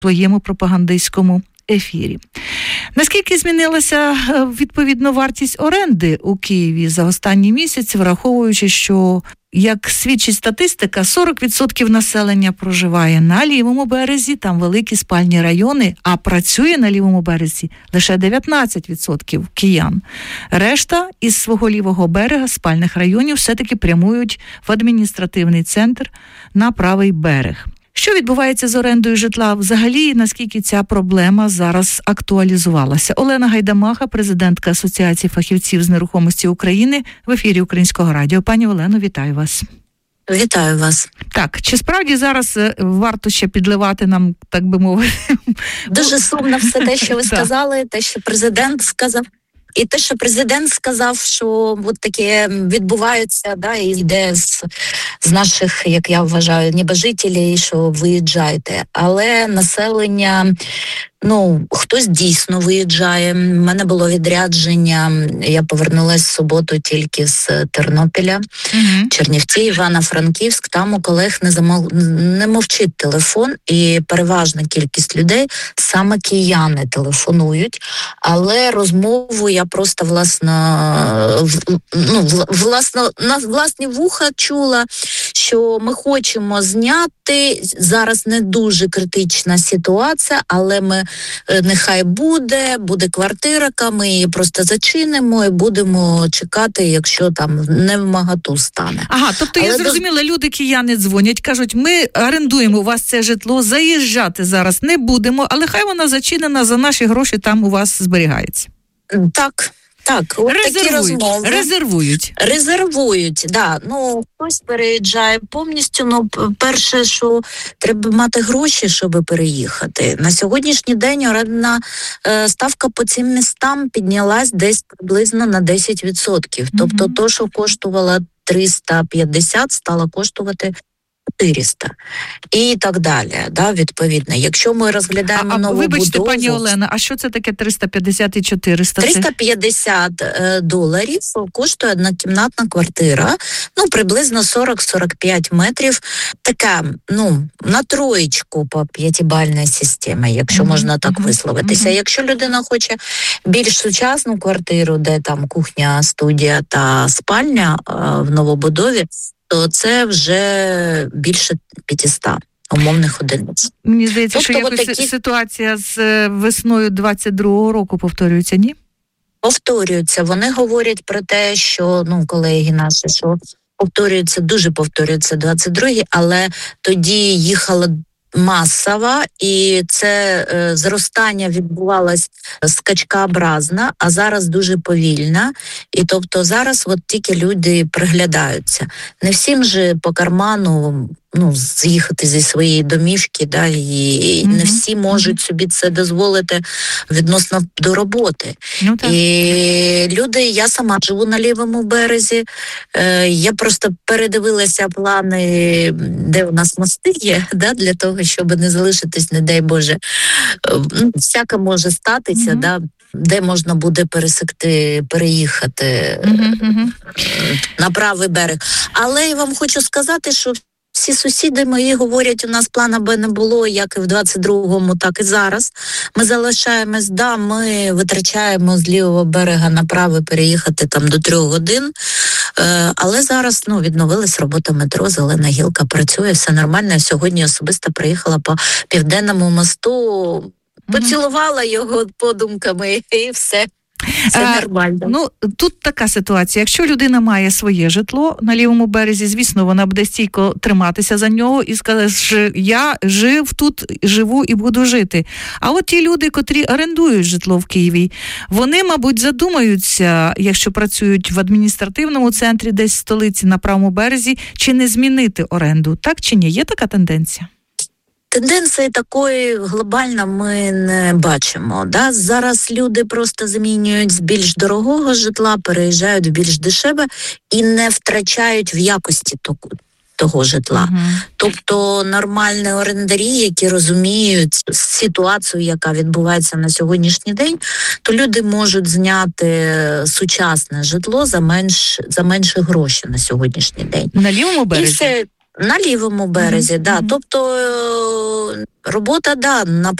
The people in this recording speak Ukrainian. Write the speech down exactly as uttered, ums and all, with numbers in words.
своєму пропагандистському ефірі. Наскільки змінилася, відповідно, вартість оренди у Києві за останній місяць, враховуючи, що, як свідчить статистика, сорок відсотків населення проживає на лівому березі, там великі спальні райони, а працює на лівому березі лише дев'ятнадцять відсотків киян. Решта із свого лівого берега спальних районів все-таки прямують в адміністративний центр на правий берег. Що відбувається з орендою житла взагалі, наскільки ця проблема зараз актуалізувалася? Олена Гайдамаха, президентка Асоціації фахівців з нерухомості України, в ефірі Українського радіо. Пані Олено, вітаю вас. Вітаю вас. Так, чи справді зараз варто ще підливати нам, так би мовити? Дуже сумно все те, що ви сказали, те, що президент сказав. І те, що президент сказав, що от таке відбувається, да, і йде з, з наших, як я вважаю, небожителів, що виїжджайте. Але населення, ну, хтось дійсно виїжджає. У мене було відрядження, я повернулася в суботу тільки з Тернопіля, угу. Чернівці, Івано-Франківськ. Там у колег не, замов... не мовчить телефон, і переважна кількість людей, саме кияни телефонують. Але розмову я просто, власно, ну, власно, на власні вуха чула, що ми хочемо зняти. Зараз не дуже критична ситуація, але ми нехай буде, буде квартирка, ми її просто зачинимо і будемо чекати, якщо там не в магату стане. Ага, тобто але я зрозуміла, до... люди кияни дзвонять, кажуть, ми орендуємо у вас це житло, заїжджати зараз не будемо, але хай вона зачинена, за наші гроші там у вас зберігається. Так. Так, от такі розмови. Резервують. Резервують, да. Ну, хтось переїжджає повністю, ну, перше, що треба мати гроші, щоб переїхати. На сьогоднішній день орендна е, ставка по цим містам піднялась десь приблизно на десять відсотків. Mm-hmm. Тобто то, що коштувало триста п'ятдесят, стало коштувати чотириста. І так далі, да, відповідно. Якщо ми розглядаємо а, нову вибачте, будову... Вибачте, пані Олена, а що це таке триста п'ятдесят і чотириста? триста п'ятдесят доларів коштує однокімнатна квартира, ну, приблизно сорок-сорок п'ять метрів. Така, ну, на троєчку по п'ятибальній системі, якщо mm-hmm. можна так mm-hmm. висловитися. Mm-hmm. Якщо людина хоче більш сучасну квартиру, де там кухня, студія та спальня в новобудові, то це вже більше п'ятсот умовних одиниць. Мені здається, тобто, що якось такі... ситуація з весною двадцять другого року повторюється, ні? Повторюється. Вони говорять про те, що, ну, колеги наші, що повторюється, дуже повторюється двадцять другий, але тоді їхала масова, і це е, зростання відбувалось скачкообразно, а зараз дуже повільно. І тобто зараз от тільки люди приглядаються. Не всім же по карману, ну, з'їхати зі своєї домівки, да, і mm-hmm. не всі можуть mm-hmm. собі це дозволити відносно до роботи. Ну, так. І люди, я сама живу на лівому березі, е, я просто передивилася плани, де у нас мости є, да, для того, щоб не залишитись, не дай Боже, ну, всяке може статися, mm-hmm. да, де можна буде пересекти, переїхати mm-hmm. на правий берег. Але я вам хочу сказати, що всі сусіди мої говорять, у нас плана Б не було, як і в двадцять другому, так і зараз. Ми залишаємось, да, ми витрачаємо з лівого берега на правий переїхати там до трьох годин, е, але зараз, ну, відновилась робота метро, Зелена гілка працює, все нормально. Я сьогодні особисто приїхала по Південному мосту, поцілувала його подумками і все. Це нормально. А, ну, тут така ситуація. Якщо людина має своє житло на лівому березі, звісно, вона буде стійко триматися за нього і сказати, що я жив тут, живу і буду жити. А от ті люди, котрі орендують житло в Києві, вони, мабуть, задумаються, якщо працюють в адміністративному центрі десь в столиці на правому березі, чи не змінити оренду. Так чи ні? Є така тенденція? Тенденції такої глобально ми не бачимо. Да? Зараз люди просто замінюють з більш дорогого житла, переїжджають в більш дешеве і не втрачають в якості того, того житла. Uh-huh. Тобто нормальні орендарі, які розуміють ситуацію, яка відбувається на сьогоднішній день, то люди можуть зняти сучасне житло за менш за менші гроші на сьогоднішній день. На лівому березі? На лівому березі, mm-hmm. да. Тобто робота, да, на